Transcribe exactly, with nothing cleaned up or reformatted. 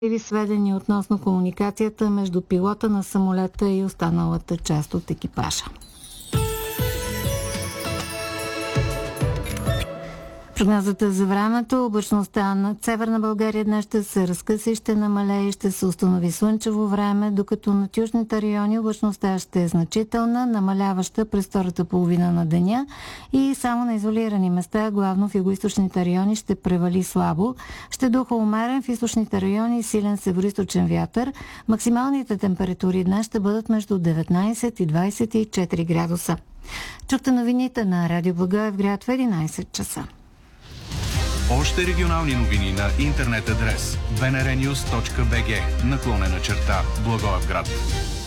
или сведения относно комуникацията между пилота на самолета и останалата част от екипажа. Прогнозата за времето: облачността над Северна България днес ще се разкъса и ще намалее и ще се установи слънчево време, докато над южните райони облачността ще е значителна, намаляваща през втората половина на деня и само на изолирани места, главно в югоизточните райони, ще превали слабо. Ще духа умерен в източните райони и силен североизточен вятър. Максималните температури днес ще бъдат между деветнайсет и двайсет и четири градуса. Чухте новините на Радио Благоевград в единайсет часа. Още регионални новини на интернет адрес би ен ар нюз точка би джи наклонена черта Благоевград.